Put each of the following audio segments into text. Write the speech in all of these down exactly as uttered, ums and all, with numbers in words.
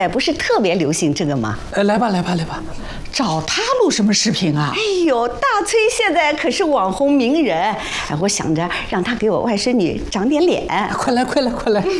哎，不是特别流行这个吗？ 哎，来吧，来吧，来吧，找他录什么视频啊？ 哎呦，大崔现在可是网红名人，哎，我想着让他给我外甥女长点脸。 快来，快来，快来！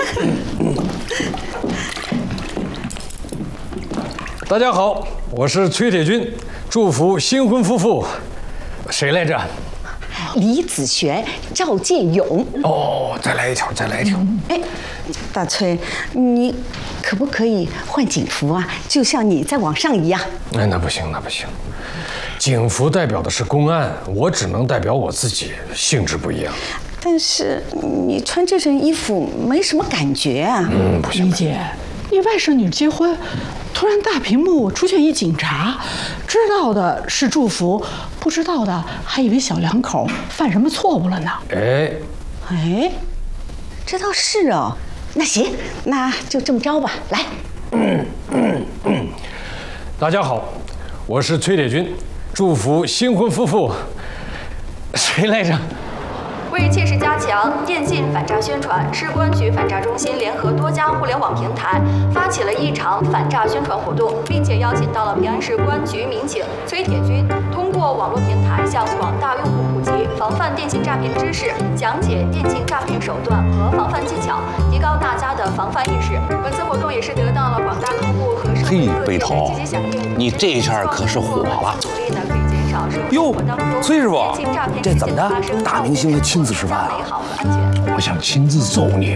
大家好，我是崔铁军，祝福新婚夫妇。谁来着？ 李子璇、赵建勇。 哦，再来一条，再来一条。 哎，大崔，你可不可以换警服啊？就像你在网上一样。 哎，那不行，那不行。警服代表的是公安，我只能代表我自己，性质不一样。 但是你穿这身衣服没什么感觉啊。 嗯，不行。 李姐，你外甥女结婚，突然大屏幕出现一警察，知道的是祝福，不知道的还以为小两口犯什么错误了呢。 哎， 哎，这倒是哦。那行，那就这么着吧。来， 嗯嗯嗯，大家好，我是崔铁军，祝福新婚夫妇。谁来着？ 为切实加强电信反诈宣传，市公安局反诈中心联合多家互联网平台发起了一场反诈宣传活动，并且邀请到了平安市公安局民警崔铁军，通过网络平台向广大用户普及防范电信诈骗知识，讲解电信诈骗手段和防范技巧，提高大家的防范意识。本次活动也是得到了广大客户和社会各界的积极响应。 你这下可是火了！ 哟， 崔师傅，这怎么的？大明星的亲自吃饭啊？ 我想亲自揍你。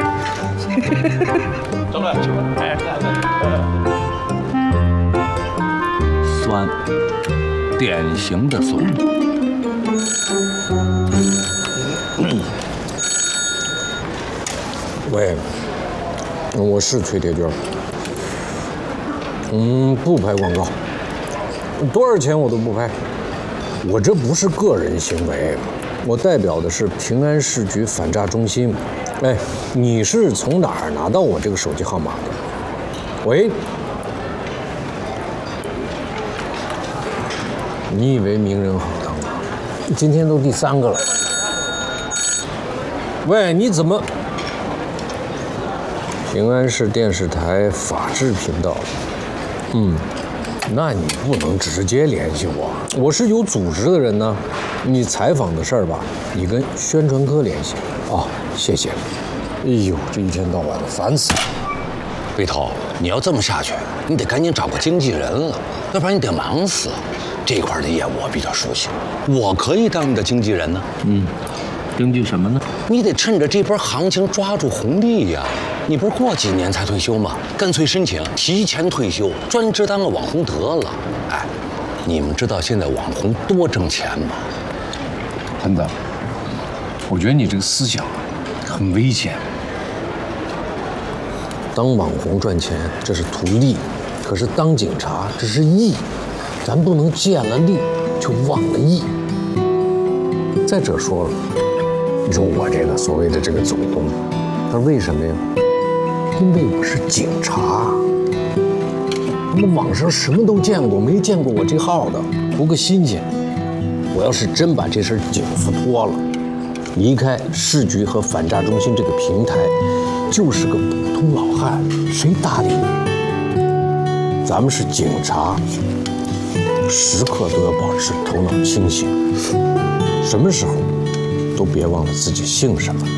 酸，典型的酸。 喂，我是崔铁军。嗯，不拍广告，多少钱我都不拍。我这不是个人行为，我代表的是平安市局反诈中心。哎，你是从哪儿拿到我这个手机号码的？喂，你以为名人好当啊？今天都第三个了。喂，你怎么？平安市电视台法制频道。嗯。那你不能直接联系我，我是有组织的人呢。你采访的事儿吧，你跟宣传科联系。哦，谢谢。哎呦，这一天到晚的，烦死了。 北头，你要这么下去，你得赶紧找个经纪人了，要不然你得忙死。这块的业务我比较熟悉，我可以当你的经纪人呢。嗯，经纪什么呢？你得趁着这波行情抓住红利呀。你不是过几年才退休吗？干脆申请提前退休，专职当个网红得了。哎，你们知道现在网红多挣钱吗？ 潘子，我觉得你这个思想很危险。当网红赚钱，这是图利；可是当警察，这是义。咱不能见了利就忘了义。再者说了，你说我这个所谓的这个走动，他为什么呀？因为我是警察，我们网上什么都见过，没见过我这号的，图个新鲜。我要是真把这身警服脱了，离开市局和反诈中心这个平台，就是个普通老汉，谁搭理你？咱们是警察，时刻都要保持头脑清醒，什么时候都别忘了自己姓什么。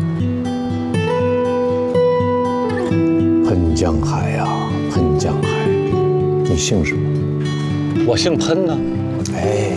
喷江海呀、啊，喷江海，你姓什么？ 我姓喷呢。 哎，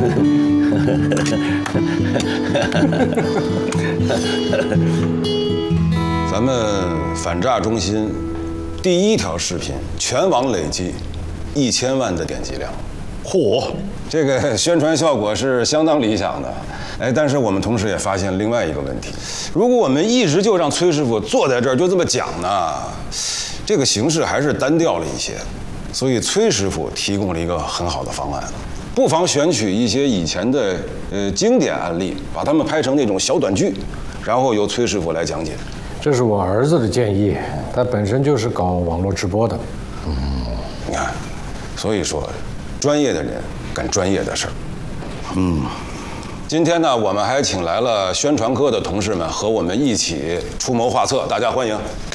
咱们反诈中心第一条视频全网累计一千万的点击量，嚯，这个宣传效果是相当理想的。哎，但是我们同时也发现另外一个问题，如果我们一直就让崔师傅坐在这儿就这么讲呢，这个形式还是单调了一些。所以崔师傅提供了一个很好的方案，不妨选取一些以前的呃经典案例，把它们拍成那种小短剧，然后由崔师傅来讲解。 这是我儿子的建议，他本身就是搞网络直播的。 嗯，你看，所以说，专业的人干专业的事儿。嗯。今天呢，我们还请来了宣传科的同事们和我们一起出谋划策，大家欢迎。